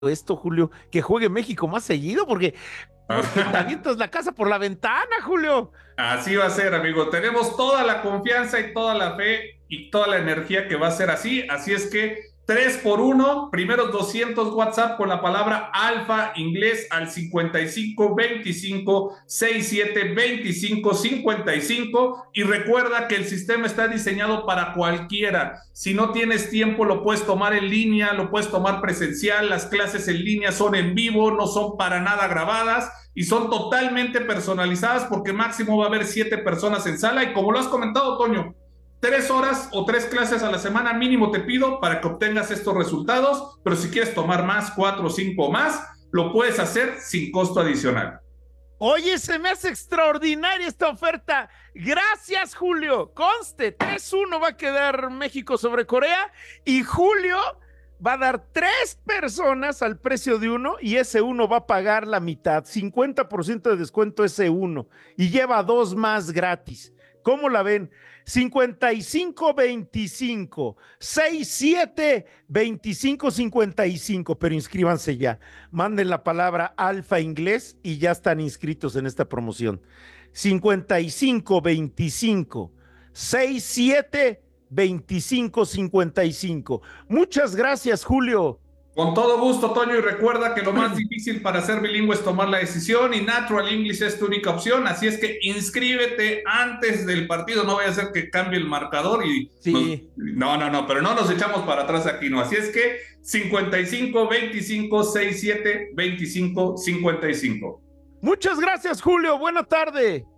esto, Julio, que juegue México más seguido, porque te avientas la casa por la ventana, Julio. Así va a ser, amigo. Tenemos toda la confianza y toda la fe y toda la energía que va a ser así. Así es que 3 por uno, primeros 200 WhatsApp con la palabra alfa inglés al 55 25 67 25 55. Y recuerda que el sistema está diseñado para cualquiera. Si no tienes tiempo, lo puedes tomar en línea, lo puedes tomar presencial. Las clases en línea son en vivo, no son para nada grabadas y son totalmente personalizadas porque máximo va a haber 7 personas en sala y como lo has comentado, Toño, 3 horas o 3 clases a la semana mínimo te pido para que obtengas estos resultados, pero si quieres tomar más, 4 o 5 más, lo puedes hacer sin costo adicional. Oye, se me hace extraordinaria esta oferta. Gracias, Julio. Conste, 3-1 va a quedar México sobre Corea y Julio va a dar 3 personas al precio de uno y ese uno va a pagar la mitad, 50% de descuento ese uno y lleva dos más gratis. ¿Cómo la ven? 55 25 67 25 55, pero inscríbanse ya. Manden la palabra alfa inglés y ya están inscritos en esta promoción. 55 25 67 25 55. Muchas gracias, Julio. Con todo gusto, Toño, y recuerda que lo más difícil para ser bilingüe es tomar la decisión y Natural English es tu única opción, así es que inscríbete antes del partido, no vaya a ser que cambie el marcador y Sí. no, pero no nos echamos para atrás aquí, no, así es que 55 25 67 25 55. Muchas gracias, Julio. Buena tarde.